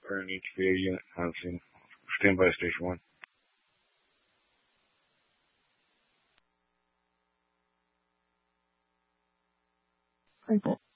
Burn HPA unit. Housing. Stand by station 1. Private.